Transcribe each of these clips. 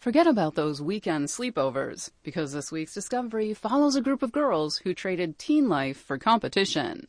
Forget about those weekend sleepovers, because this week's discovery follows a group of girls who traded teen life for competition.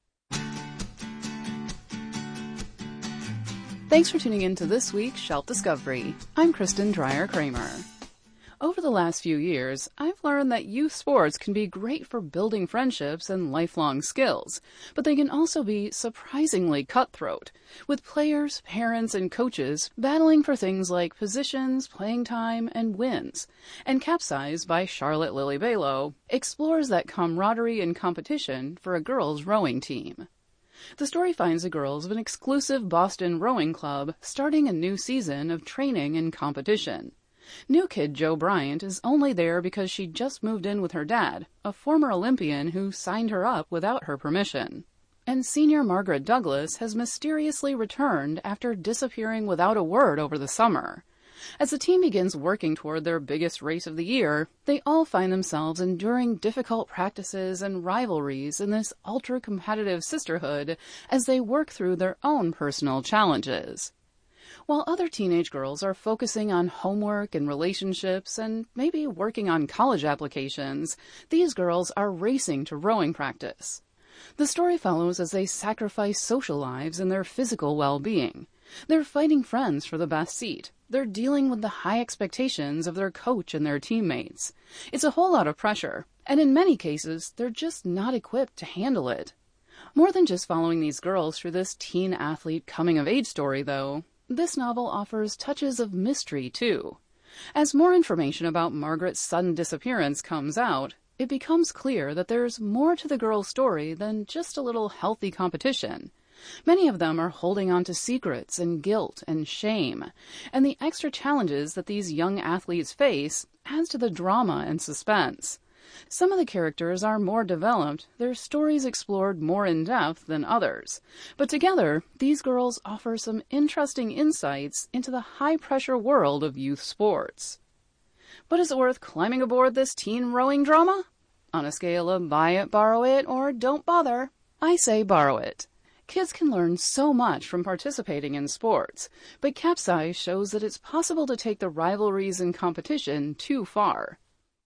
Thanks for tuning in to this week's Shelf Discovery. I'm Kristen Dreyer-Kramer. Over the last few years, I've learned that youth sports can be great for building friendships and lifelong skills, but they can also be surprisingly cutthroat, with players, parents, and coaches battling for things like positions, playing time, and wins. And Capsize by Charlotte Lily Balow explores that camaraderie and competition for a girls' rowing team. The story finds the girls of an exclusive Boston rowing club starting a new season of training and competition. New kid Jo Bryant is only there because she just moved in with her dad, a former Olympian who signed her up without her permission. And senior Margaret Douglas has mysteriously returned after disappearing without a word over the summer. As the team begins working toward their biggest race of the year, they all find themselves enduring difficult practices and rivalries in this ultra-competitive sisterhood as they work through their own personal challenges. While other teenage girls are focusing on homework and relationships and maybe working on college applications, these girls are racing to rowing practice. The story follows as they sacrifice social lives and their physical well-being. They're fighting friends for the best seat. They're dealing with the high expectations of their coach and their teammates. It's a whole lot of pressure, and in many cases, they're just not equipped to handle it. More than just following these girls through this teen athlete coming-of-age story, though, this novel offers touches of mystery, too. As more information about Margaret's sudden disappearance comes out, it becomes clear that there's more to the girl's story than just a little healthy competition. Many of them are holding on to secrets and guilt and shame, and the extra challenges that these young athletes face adds to the drama and suspense. Some of the characters are more developed, their stories explored more in depth than others, but together, these girls offer some interesting insights into the high-pressure world of youth sports. But is it worth climbing aboard this teen rowing drama? On a scale of buy it, borrow it, or don't bother, I say borrow it. Kids can learn so much from participating in sports, but Capsize shows that it's possible to take the rivalries and competition too far.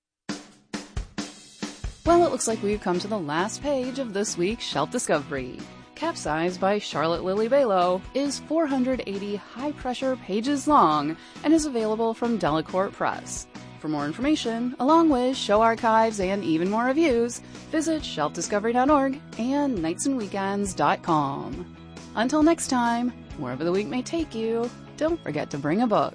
Well, it looks like we've come to the last page of this week's Shelf Discovery. Capsize by Charlotte Lily Balow is 480 high-pressure pages long and is available from Delacorte Press. For more information, along with show archives and even more reviews, visit shelfdiscovery.org and nightsandweekends.com. Until next time, wherever the week may take you, don't forget to bring a book.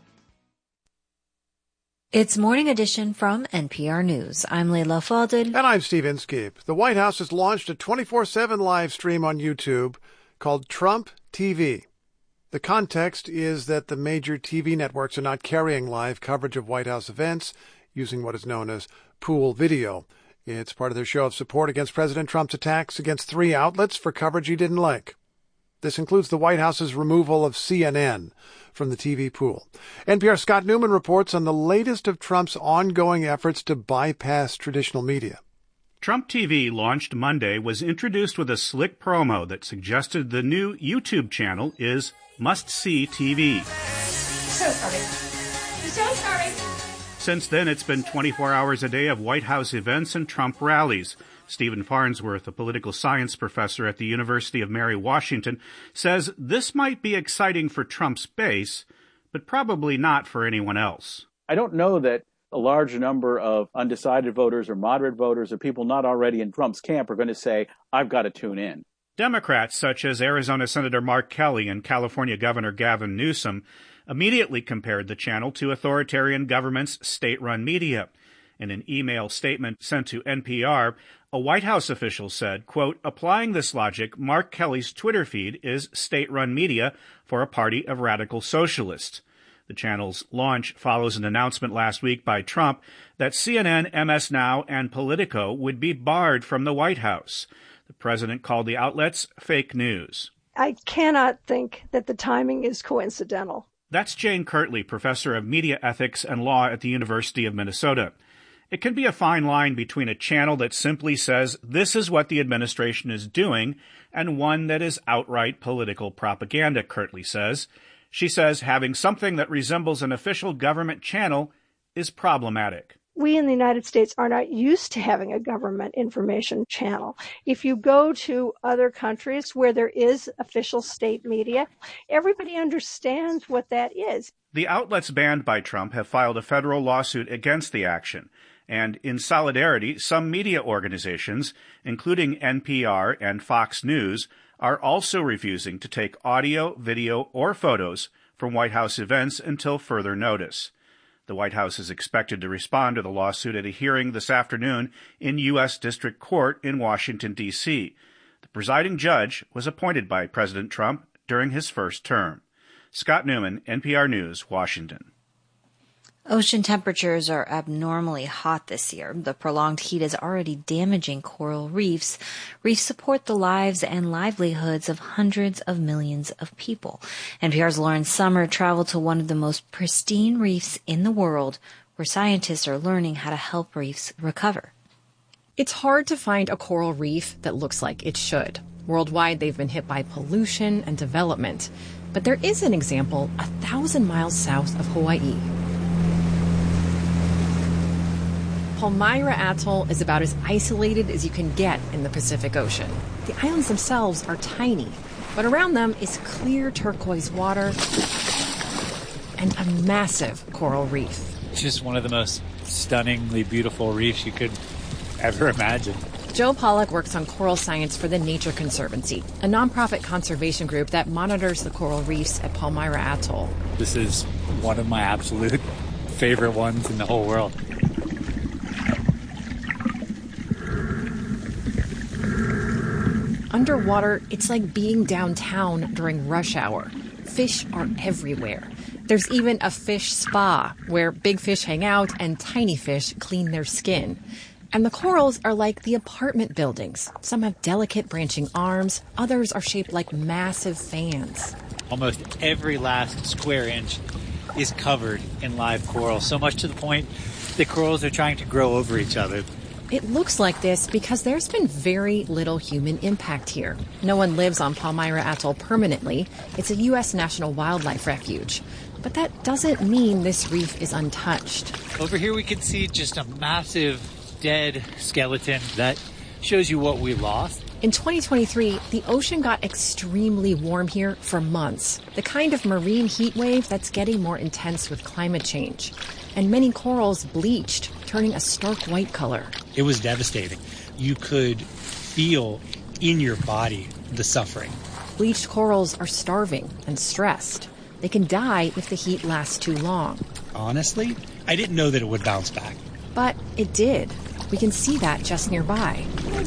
It's Morning Edition from NPR News. I'm Leila Fadel. And I'm Steve Inskeep. The White House has launched a 24/7 live stream on YouTube called Trump TV. The context is that the major TV networks are not carrying live coverage of White House events using what is known as pool video. It's part of their show of support against President Trump's attacks against 3 outlets for coverage he didn't like. This includes the White House's removal of CNN from the TV pool. NPR's Scott Newman reports on the latest of Trump's ongoing efforts to bypass traditional media. Trump TV, launched Monday, was introduced with a slick promo that suggested the new YouTube channel is must-see TV. So sorry. Since then, it's been 24 hours a day of White House events and Trump rallies. Stephen Farnsworth, a political science professor at the University of Mary Washington, says this might be exciting for Trump's base, but probably not for anyone else. I don't know that a large number of undecided voters or moderate voters or people not already in Trump's camp are going to say, I've got to tune in. Democrats such as Arizona Senator Mark Kelly and California Governor Gavin Newsom immediately compared the channel to authoritarian governments' state-run media. In an email statement sent to NPR, a White House official said, quote, applying this logic, Mark Kelly's Twitter feed is state-run media for a party of radical socialists. The channel's launch follows an announcement last week by Trump that CNN, MS Now, and Politico would be barred from the White House. The president called the outlets fake news. I cannot think that the timing is coincidental. That's Jane Kirtley, professor of media ethics and law at the University of Minnesota. It can be a fine line between a channel that simply says this is what the administration is doing and one that is outright political propaganda, Kirtley says. She says having something that resembles an official government channel is problematic. We in the United States are not used to having a government information channel. If you go to other countries where there is official state media, everybody understands what that is. The outlets banned by Trump have filed a federal lawsuit against the action. And in solidarity, some media organizations, including NPR and Fox News, are also refusing to take audio, video, or photos from White House events until further notice. The White House is expected to respond to the lawsuit at a hearing this afternoon in U.S. District Court in Washington, D.C. The presiding judge was appointed by President Trump during his first term. Scott Newman, NPR News, Washington. Ocean temperatures are abnormally hot this year. The prolonged heat is already damaging coral reefs. Reefs support the lives and livelihoods of hundreds of millions of people. NPR's Lauren Sommer traveled to one of the most pristine reefs in the world, where scientists are learning how to help reefs recover. It's hard to find a coral reef that looks like it should. Worldwide, they've been hit by pollution and development. But there is an example 1,000 miles south of Hawaii. Palmyra Atoll is about as isolated as you can get in the Pacific Ocean. The islands themselves are tiny, but around them is clear turquoise water and a massive coral reef. It's just one of the most stunningly beautiful reefs you could ever imagine. Joe Pollack works on coral science for the Nature Conservancy, a nonprofit conservation group that monitors the coral reefs at Palmyra Atoll. This is one of my absolute favorite ones in the whole world. Underwater, it's like being downtown during rush hour. Fish are everywhere. There's even a fish spa where big fish hang out and tiny fish clean their skin. And the corals are like the apartment buildings. Some have delicate branching arms. Others are shaped like massive fans. Almost every last square inch is covered in live coral, so much to the point the corals are trying to grow over each other. It looks like this because there's been very little human impact here. No one lives on Palmyra Atoll permanently. It's a U.S. National Wildlife Refuge. But that doesn't mean this reef is untouched. Over here we can see just a massive dead skeleton that shows you what we lost. In 2023, the ocean got extremely warm here for months, the kind of marine heat wave that's getting more intense with climate change. And many corals bleached, turning a stark white color. It was devastating. You could feel in your body the suffering. Bleached corals are starving and stressed. They can die if the heat lasts too long. Honestly, I didn't know that it would bounce back. But it did. We can see that just nearby.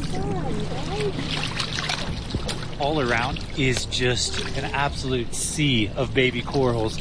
All around is just an absolute sea of baby corals.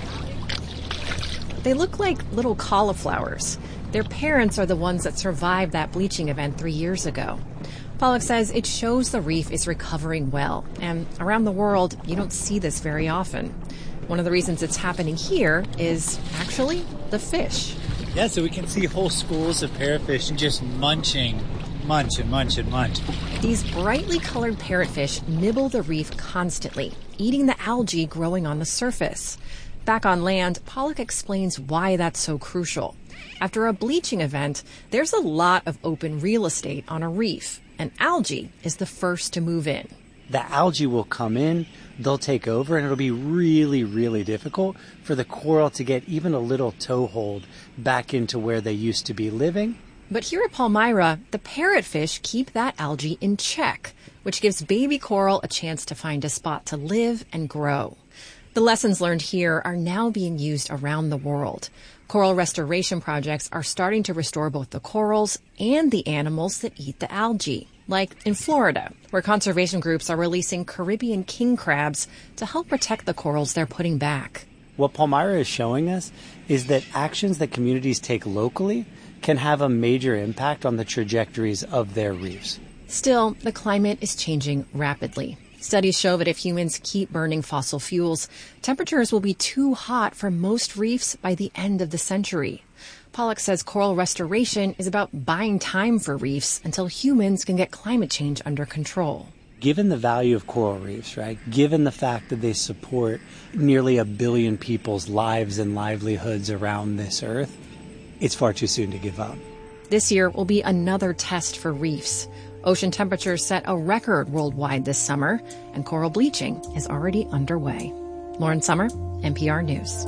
They look like little cauliflowers. Their parents are the ones that survived that bleaching event 3 years ago. Pollack says it shows the reef is recovering well, and around the world, you don't see this very often. One of the reasons it's happening here is actually the fish. Yeah, so we can see whole schools of parrotfish just munching, munch and munch and munch. These brightly colored parrotfish nibble the reef constantly, eating the algae growing on the surface. Back on land, Pollack explains why that's so crucial. After a bleaching event, there's a lot of open real estate on a reef, and algae is the first to move in. The algae will come in, they'll take over, and it'll be really, really difficult for the coral to get even a little toehold back into where they used to be living. But here at Palmyra, the parrotfish keep that algae in check, which gives baby coral a chance to find a spot to live and grow. The lessons learned here are now being used around the world. Coral restoration projects are starting to restore both the corals and the animals that eat the algae, like in Florida, where conservation groups are releasing Caribbean king crabs to help protect the corals they're putting back. What Palmyra is showing us is that actions that communities take locally can have a major impact on the trajectories of their reefs. Still, the climate is changing rapidly. Studies show that if humans keep burning fossil fuels, temperatures will be too hot for most reefs by the end of the century. Pollack says coral restoration is about buying time for reefs until humans can get climate change under control. Given the value of coral reefs, right? Given the fact that they support nearly 1 billion people's lives and livelihoods around this earth, it's far too soon to give up. This year will be another test for reefs. Ocean temperatures set a record worldwide this summer, and coral bleaching is already underway. Lauren Sommer, NPR News.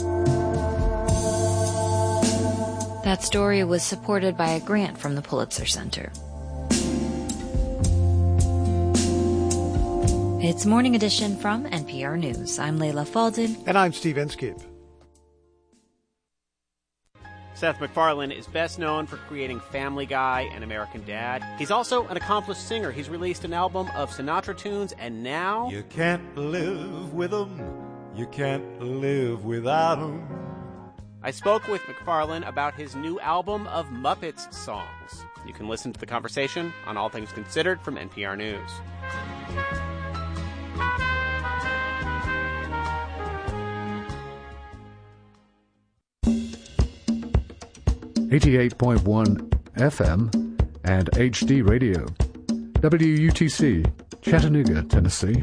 That story was supported by a grant from the Pulitzer Center. It's Morning Edition from NPR News. I'm Leila Fadel. And I'm Steve Inskeep. Seth MacFarlane is best known for creating Family Guy and American Dad. He's also an accomplished singer. He's released an album of Sinatra tunes, and now... You can't live with them. You can't live without them. I spoke with MacFarlane about his new album of Muppets songs. You can listen to the conversation on All Things Considered from NPR News. 88.1 FM and HD Radio. WUTC, Chattanooga, Tennessee.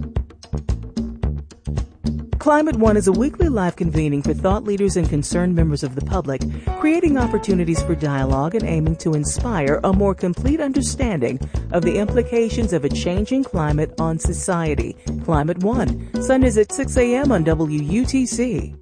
Climate One is a weekly live convening for thought leaders and concerned members of the public, creating opportunities for dialogue and aiming to inspire a more complete understanding of the implications of a changing climate on society. Climate One, Sundays at 6 a.m. on WUTC.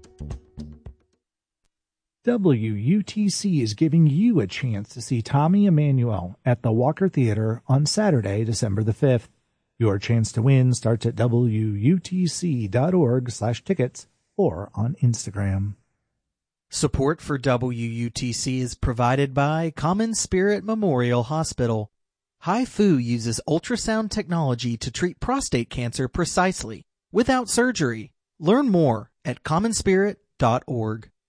WUTC is giving you a chance to see Tommy Emmanuel at the Walker Theater on Saturday, December the 5th. Your chance to win starts at WUTC.org/tickets or on Instagram. Support for WUTC is provided by Common Spirit Memorial Hospital. HIFU uses ultrasound technology to treat prostate cancer precisely, without surgery. Learn more at commonspirit.org.